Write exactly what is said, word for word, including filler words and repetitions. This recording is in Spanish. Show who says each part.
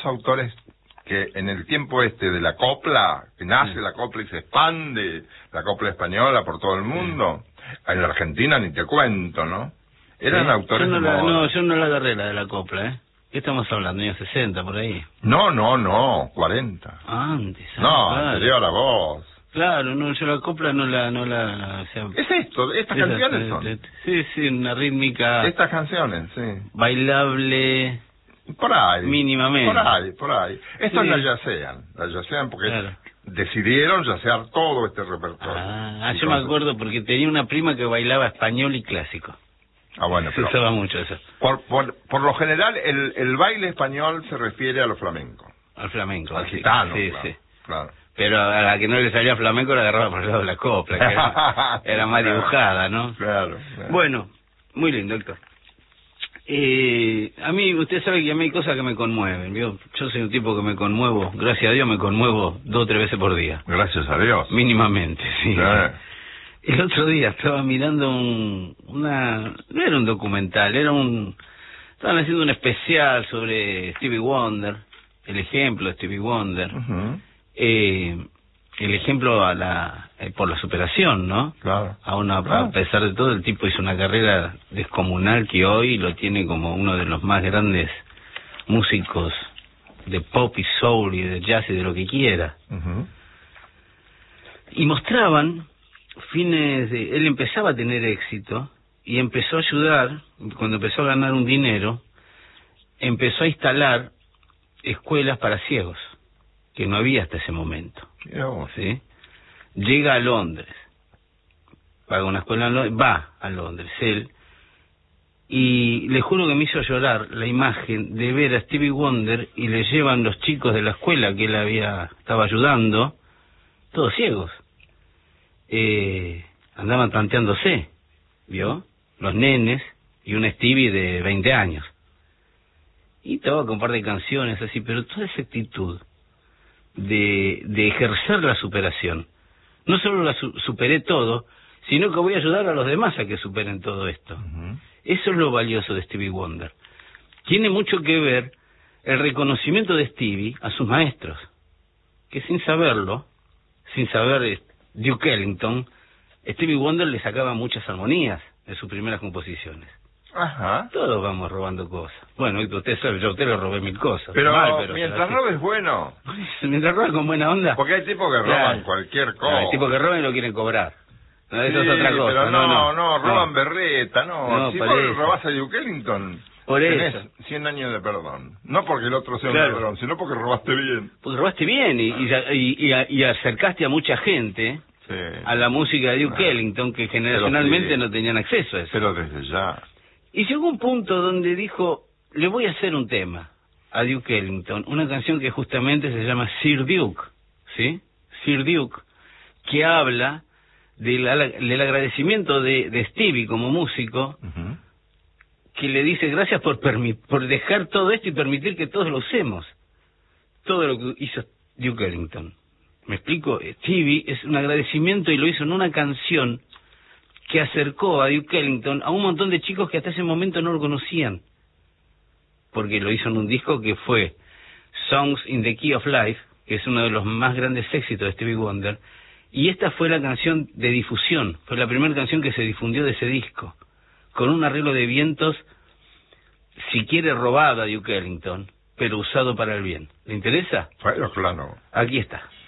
Speaker 1: autores que en el tiempo este de la copla, que nace sí. la copla y se expande, la copla española por todo el mundo, sí. en la Argentina ni te cuento, ¿no? Eran
Speaker 2: ¿Sí?
Speaker 1: autores
Speaker 2: yo no,
Speaker 1: de
Speaker 2: la,
Speaker 1: moda.
Speaker 2: no, yo no la agarré la de la copla, ¿eh? ¿Qué estamos hablando? ¿Años sesenta, por ahí?
Speaker 1: No, no, no, cuarenta.
Speaker 2: Antes, ah,
Speaker 1: No,
Speaker 2: claro.
Speaker 1: anterior a vos.
Speaker 2: Claro, no, yo la copla no la... No la o sea,
Speaker 1: es esto, estas
Speaker 2: esa,
Speaker 1: canciones son.
Speaker 2: Sí, sí, una rítmica...
Speaker 1: Estas canciones, sí.
Speaker 2: Bailable...
Speaker 1: Por ahí.
Speaker 2: Mínimamente.
Speaker 1: Por ahí, por ahí. Estos
Speaker 2: sí.
Speaker 1: la yacean, la yacean porque
Speaker 2: claro.
Speaker 1: decidieron yacear todo este repertorio.
Speaker 2: Ah, yo me acuerdo porque tenía una prima que bailaba español y clásico.
Speaker 1: Ah, bueno, pero...
Speaker 2: Se usaba mucho eso.
Speaker 1: Por, por, por lo general, el, el baile español se refiere a lo flamenco.
Speaker 2: Al flamenco.
Speaker 1: Al gitano,
Speaker 2: sí,
Speaker 1: claro,
Speaker 2: sí.
Speaker 1: claro.
Speaker 2: Pero a la que no le salía flamenco la agarraba por el lado de la copla, que era, era más dibujada, ¿no?
Speaker 1: Claro, claro.
Speaker 2: Bueno, muy lindo, Héctor. Eh, a mí, usted sabe que a mí hay cosas que me conmueven. Yo, yo soy un tipo que me conmuevo, gracias a Dios me conmuevo dos o tres veces por día.
Speaker 1: Gracias a Dios.
Speaker 2: Mínimamente, sí.
Speaker 1: Eh.
Speaker 2: El otro día estaba mirando un, una... No era un documental, era un... Estaban haciendo un especial sobre Stevie Wonder, el ejemplo de Stevie Wonder.
Speaker 1: Uh-huh.
Speaker 2: eh, el ejemplo a la eh, por la superación, ¿no?
Speaker 1: Claro.
Speaker 2: A, una,
Speaker 1: claro.
Speaker 2: a pesar de todo, el tipo hizo una carrera descomunal que hoy lo tiene como uno de los más grandes músicos de pop y soul y de jazz y de lo que quiera.
Speaker 1: Uh-huh.
Speaker 2: Y mostraban fines de... Él empezaba a tener éxito y empezó a ayudar, cuando empezó a ganar un dinero, empezó a instalar escuelas para ciegos, que no había hasta ese momento. ¿Sí? Llega a Londres, paga una escuela en Londres, va a Londres, él, y le juro que me hizo llorar la imagen de ver a Stevie Wonder y le llevan los chicos de la escuela que él había estaba ayudando, todos ciegos. Eh, andaban tanteándose, ¿vio? Los nenes y un Stevie de veinte años. Y estaba con un par de canciones así, pero toda esa actitud de, de ejercer la superación. No solo la su superé todo, sino que voy a ayudar a los demás a que superen todo esto. Uh-huh. Eso es lo valioso de Stevie Wonder. Tiene mucho que ver el reconocimiento de Stevie a sus maestros, que sin saberlo, sin saber Duke Ellington, Stevie Wonder le sacaba muchas armonías de sus primeras composiciones.
Speaker 1: Ajá.
Speaker 2: Todos vamos robando cosas. Bueno, usted sabe, yo a usted le robé mil cosas.
Speaker 1: Pero,
Speaker 2: mal, pero
Speaker 1: mientras robes bueno.
Speaker 2: Mientras robes con buena onda.
Speaker 1: Porque hay tipos que roban claro. cualquier cosa.
Speaker 2: No, hay tipos que roban y lo quieren cobrar. No, eso
Speaker 1: sí,
Speaker 2: es otra cosa.
Speaker 1: Pero no, no, no, roban
Speaker 2: no.
Speaker 1: berreta, no.
Speaker 2: no
Speaker 1: si vos eso. robás a Duke Ellington,
Speaker 2: por
Speaker 1: tenés
Speaker 2: eso.
Speaker 1: cien años de perdón. No porque el otro sea
Speaker 2: claro.
Speaker 1: un ladrón, sino porque robaste bien.
Speaker 2: Porque robaste bien y, y, y, y acercaste a mucha gente sí. a la música de Duke no. Ellington, que generacionalmente sí. no tenían acceso a eso.
Speaker 1: Pero desde ya.
Speaker 2: Y llegó un punto donde dijo, le voy a hacer un tema a Duke Ellington, una canción que justamente se llama Sir Duke, ¿sí? Sir Duke, que habla de la, del agradecimiento de, de Stevie como músico, uh-huh. que le dice gracias por, por dejar todo esto y permitir que todos lo usemos, todo lo que hizo Duke Ellington. ¿Me explico? Stevie es un agradecimiento y lo hizo en una canción que acercó a Duke Ellington a un montón de chicos que hasta ese momento no lo conocían, porque lo hizo en un disco que fue Songs in the Key of Life, que es uno de los más grandes éxitos de Stevie Wonder, y esta fue la canción de difusión, fue la primera canción que se difundió de ese disco, con un arreglo de vientos, si quiere robado a Duke Ellington, pero usado para el bien. ¿Le interesa?
Speaker 1: Bueno, claro.
Speaker 2: Aquí está.